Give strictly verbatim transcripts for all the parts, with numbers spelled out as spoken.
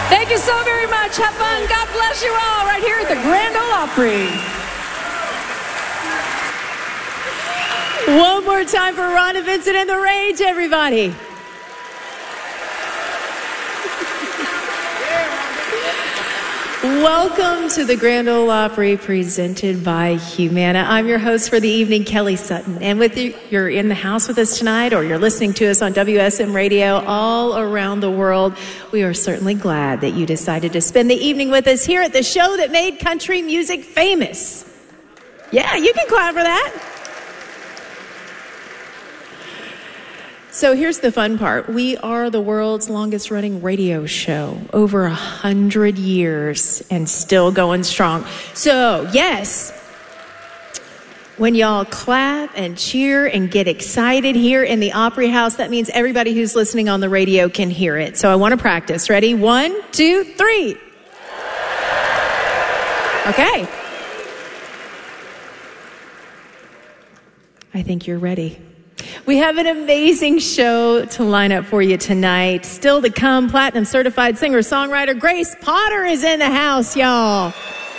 Thank you so very much. Have fun. God bless you all right here at the Grand Ole Opry. One more time for Rhonda Vincent and the Rage, everybody. Welcome to the Grand Ole Opry presented by Humana. I'm your host for the evening, Kelly Sutton. And with you, you're in the house with us tonight, or you're listening to us on W S M Radio all around the world. We are certainly glad that you decided to spend the evening with us here at the show that made country music famous. Yeah, you can clap for that. So here's the fun part. We are the world's longest running radio show, over a hundred years and still going strong. So yes, when y'all clap and cheer and get excited here in the Opry House, that means everybody who's listening on the radio can hear it. So I want to practice. Ready? One, two, three. Okay. I think you're ready. We have an amazing show to line up for you tonight. Still to come, platinum certified singer-songwriter Grace Potter is in the house, y'all.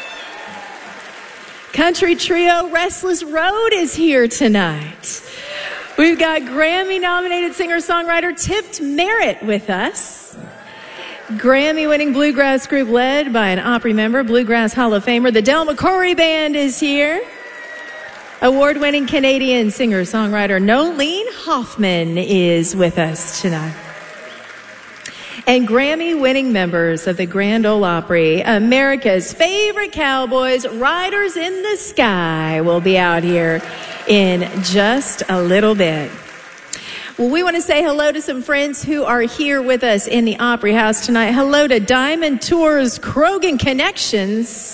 Country trio Restless Road is here tonight. We've got Grammy-nominated singer-songwriter Tipped Merritt with us. Grammy-winning bluegrass group led by an Opry member, Bluegrass Hall of Famer, the Del McCoury Band is here. Award-winning Canadian singer-songwriter Nolene Hoffman is with us tonight. And Grammy-winning members of the Grand Ole Opry, America's favorite cowboys, Riders in the Sky, will be out here in just a little bit. Well, we want to say hello to some friends who are here with us in the Opry House tonight. Hello to Diamond Tours Krogan Connections.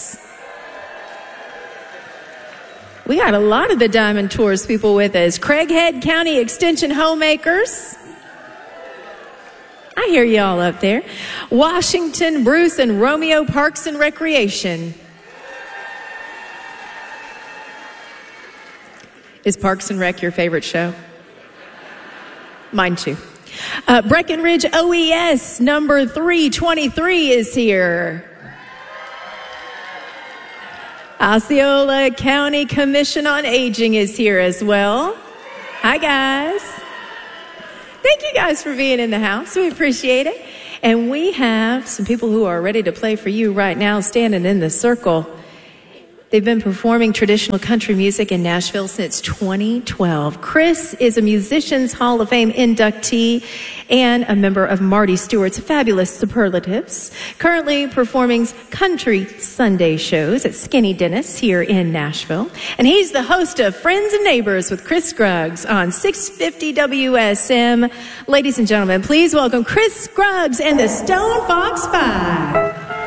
We got a lot of the Diamond Tours people with us. Craighead County Extension Homemakers. I hear y'all up there. Washington, Bruce, and Romeo Parks and Recreation. Is Parks and Rec your favorite show? Mine too. Uh, Breckenridge O E S number three twenty-three is here. Osceola County Commission on Aging is here as well. Hi, guys. Thank you guys for being in the house. We appreciate it. And we have some people who are ready to play for you right now, standing in the circle. They've been performing traditional country music in Nashville since twenty twelve. Chris is a Musicians Hall of Fame inductee and a member of Marty Stewart's Fabulous Superlatives. Currently performing country Sunday shows at Skinny Dennis here in Nashville. And he's the host of Friends and Neighbors with Chris Scruggs on six fifty W S M. Ladies and gentlemen, please welcome Chris Scruggs and the Stone Fox Five.